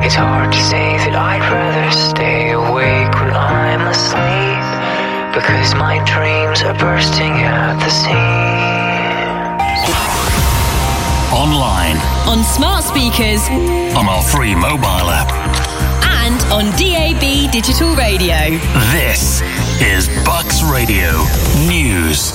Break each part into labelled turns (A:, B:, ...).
A: It's hard to say that I'd rather stay awake when I'm asleep, because my dreams are bursting at the seams.
B: Online,
C: on smart speakers,
B: on our free mobile app,
C: and on DAB digital radio.
B: This is Bucks Radio News.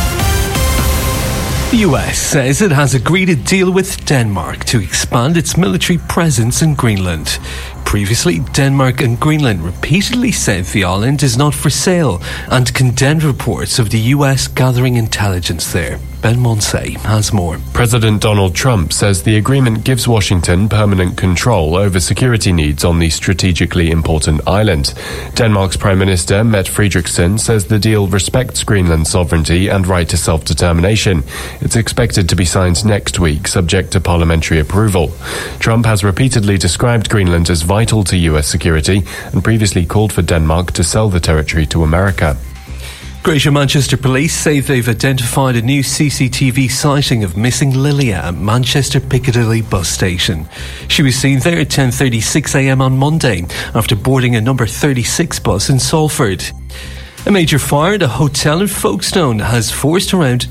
D: The US says it has agreed a deal with Denmark to expand its military presence in Greenland. Previously, Denmark and Greenland repeatedly said the island is not for sale and condemned reports of the US gathering intelligence there. Ben Monsey has more.
E: President Donald Trump says the agreement gives Washington permanent control over security needs on the strategically important island. Denmark's Prime Minister, Mette Frederiksen, says the deal respects Greenland's sovereignty and right to self-determination. It's expected to be signed next week, subject to parliamentary approval. Trump has repeatedly described Greenland as vital to US security and previously called for Denmark to sell the territory to America.
D: Greater Manchester Police say they've identified a new CCTV sighting of missing Lilia at Manchester Piccadilly bus station. She was seen there at 10:36am on Monday after boarding a number 36 bus in Salford. A major fire at a hotel in Folkestone has forced around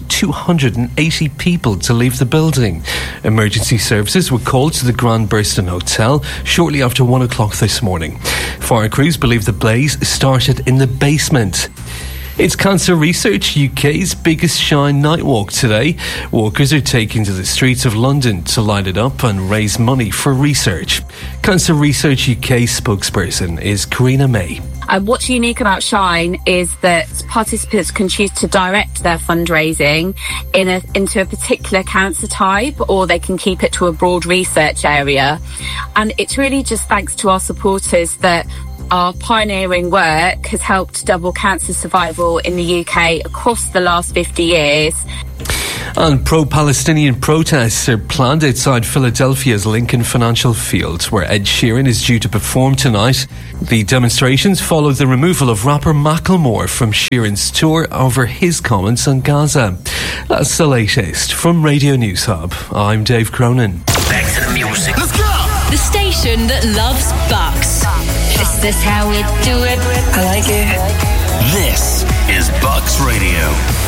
D: 280 people to leave the building. Emergency services were called to the Grand Burston Hotel shortly after 1 o'clock this morning. Fire crews believe the blaze started in the basement. It's Cancer Research UK's biggest Shine Night Walk today. Walkers are taking to the streets of London to light it up and raise money for research. Cancer Research UK spokesperson is Karina May.
F: What's unique about Shine is that participants can choose to direct their fundraising into a particular cancer type, or they can keep it to a broad research area. And it's really just thanks to our supporters that our pioneering work has helped double cancer survival in the UK across the last 50 years.
D: And pro-Palestinian protests are planned outside Philadelphia's Lincoln Financial Field, where Ed Sheeran is due to perform tonight. The demonstrations follow the removal of rapper Macklemore from Sheeran's tour over his comments on Gaza. That's the latest from Radio News Hub. I'm Dave Cronin.
B: Back to the music.
C: Let's go! The station that loves Bucks.
G: Is this how we do it? I like it.
B: This is Bucks Radio.